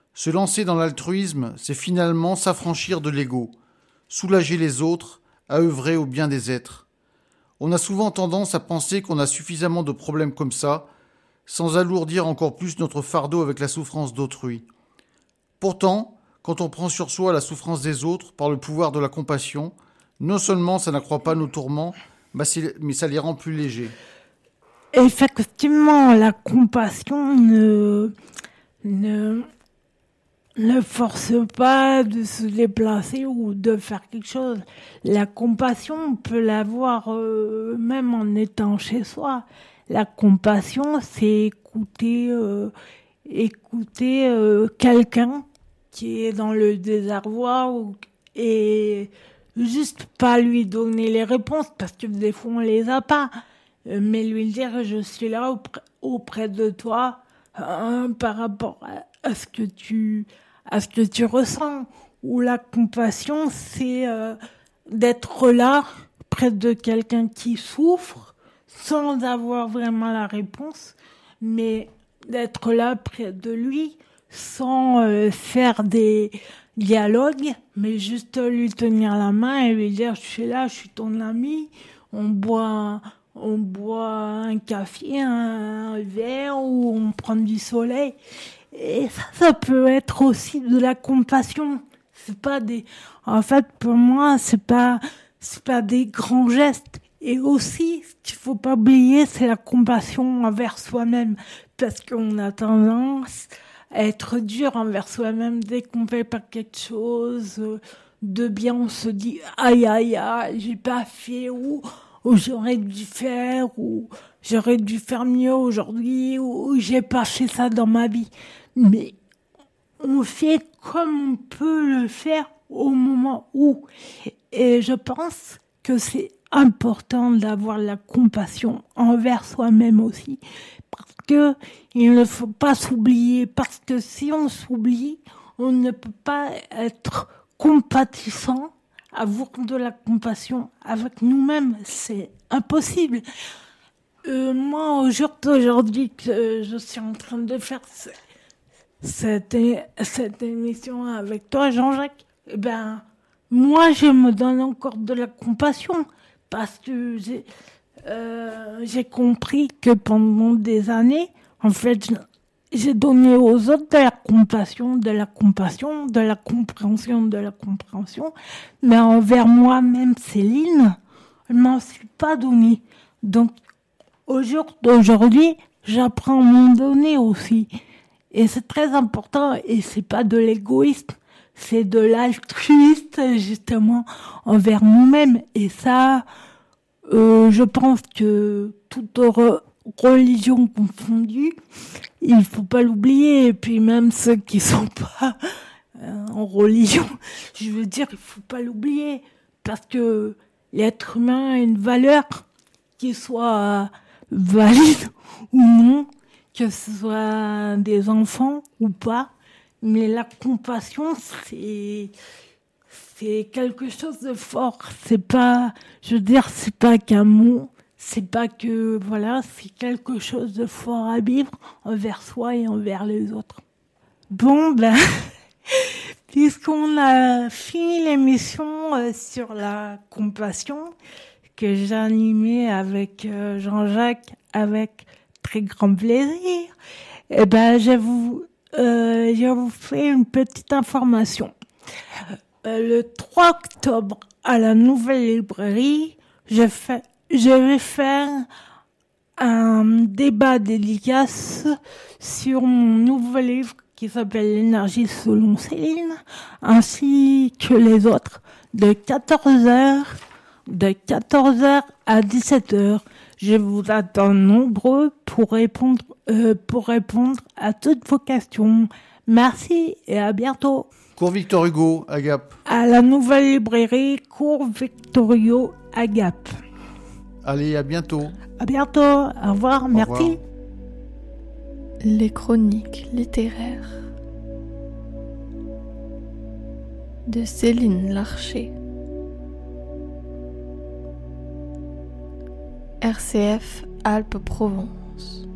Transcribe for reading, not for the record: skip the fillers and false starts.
Se lancer dans l'altruisme, c'est finalement s'affranchir de l'ego, soulager les autres, à œuvrer au bien des êtres. On a souvent tendance à penser qu'on a suffisamment de problèmes comme ça, sans alourdir encore plus notre fardeau avec la souffrance d'autrui. Pourtant, quand on prend sur soi la souffrance des autres par le pouvoir de la compassion, non seulement ça n'accroît pas nos tourments, mais ça les rend plus légers. Effectivement, la compassion ne force pas de se déplacer ou de faire quelque chose. La compassion, on peut l'avoir même en étant chez soi. La compassion, c'est écouter quelqu'un qui est dans le désarroi et juste pas lui donner les réponses parce que des fois on les a pas, mais lui dire je suis là auprès de toi par rapport à ce que tu ressens. Ou la compassion, c'est d'être là près de quelqu'un qui souffre sans avoir vraiment la réponse, mais d'être là près de lui sans faire des dialogues, mais juste lui tenir la main et lui dire je suis là, je suis ton ami, on boit un café, un verre ou on prend du soleil. Et ça peut être aussi de la compassion. En fait, pour moi, c'est pas des grands gestes. Et aussi, ce qu'il faut pas oublier, c'est la compassion envers soi-même. Parce qu'on a tendance à être dur envers soi-même dès qu'on fait pas quelque chose de bien. On se dit, aïe, aïe, aïe, j'ai pas fait, ou j'aurais dû faire, ou j'aurais dû faire mieux aujourd'hui, ou j'ai pas fait ça dans ma vie. Mais on fait comme on peut le faire au moment où. Et je pense que c'est important d'avoir la compassion envers soi-même aussi. Parce que il ne faut pas s'oublier. Parce que si on s'oublie, on ne peut pas être compatissant, avoir de la compassion avec nous-mêmes. C'est impossible. Moi, au jour d'aujourd'hui, que je suis en train de faire cette émission avec toi, Jean-Jacques, moi, je me donne encore de la compassion parce que j'ai compris que pendant des années, en fait, j'ai donné aux autres de la compassion, de la compréhension, mais envers moi-même, Céline, je m'en suis pas donné. Donc, au jour d'aujourd'hui, j'apprends à m'en donner aussi. Et c'est très important, et c'est pas de l'égoïsme, c'est de l'altruisme, justement, envers nous-mêmes. Et ça, je pense que toute religion confondue, il faut pas l'oublier. Et puis même ceux qui sont pas en religion, je veux dire, il faut pas l'oublier. Parce que l'être humain a une valeur, qui soit valide ou non, que ce soit des enfants ou pas, mais la compassion, c'est quelque chose de fort. C'est pas qu'un mot, c'est pas que, voilà, c'est quelque chose de fort à vivre envers soi et envers les autres. Bon, puisqu'on a fini l'émission sur la compassion, que j'ai animée avec Jean-Jacques, avec très grand plaisir, je vous fais une petite information. Le 3 octobre, à la Nouvelle Librairie, je vais faire un débat dédicace sur mon nouveau livre qui s'appelle L'énergie selon Céline, ainsi que les autres, de 14h à 17h. Je vous attends nombreux pour répondre à toutes vos questions. Merci et à bientôt. Cours Victor Hugo, à Gap. À la Nouvelle Librairie, Cours Victor Hugo, à Gap. Allez, à bientôt. À bientôt. Au revoir. Merci. Revoir. Les chroniques littéraires de Céline Larcher. RCF Alpes-Provence.